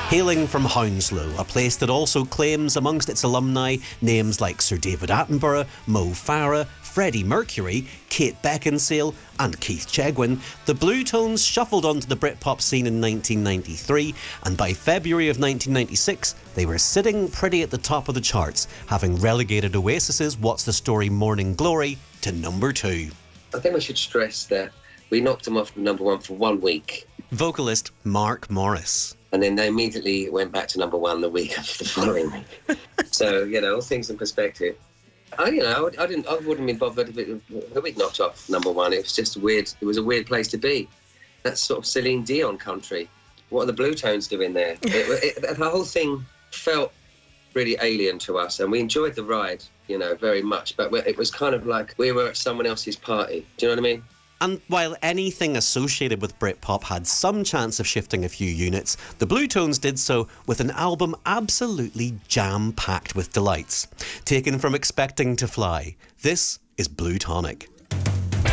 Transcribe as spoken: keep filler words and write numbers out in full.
Hailing from Hounslow, a place that also claims amongst its alumni names like Sir David Attenborough, Mo Farah, Freddie Mercury, Kate Beckinsale and Keith Chegwin, the Bluetones shuffled onto the Britpop scene in nineteen ninety-three, and by February of nineteen ninety-six they were sitting pretty at the top of the charts, having relegated Oasis's What's the Story Morning Glory to number two. I think we should stress that we knocked them off number one for one week. Vocalist Mark Morris. And then they immediately went back to number one the week of the following week. So, you know, all things in perspective. I, you know, I didn't, I wouldn't have been bothered if it, if we'd knocked off number one. It was just weird. It was a weird place to be. That's sort of Celine Dion country. What are the Bluetones doing there? it, it, the whole thing felt really alien to us, and we enjoyed the ride, you know, very much. But it was kind of like we were at someone else's party. Do you know what I mean? And while anything associated with Britpop had some chance of shifting a few units, the Bluetones did so with an album absolutely jam-packed with delights. Taken from Expecting to Fly, this is Blue Tonic.